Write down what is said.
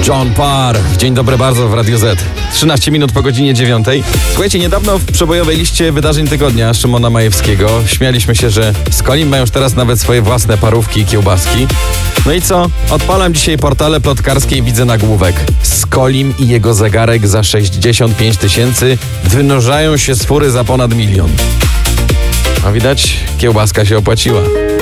John Parr. Dzień dobry bardzo w Radiu Z. 13 minut po godzinie 9. Słuchajcie, niedawno w przebojowej liście wydarzeń tygodnia Szymona Majewskiego śmialiśmy się, że Skolim ma już teraz nawet swoje własne parówki i kiełbaski. No i co? Odpalam dzisiaj portale plotkarskie i widzę nagłówek. Skolim i jego zegarek za 65 000 wynurzają się z fury za ponad 1 000 000. A widać, kiełbaska się opłaciła.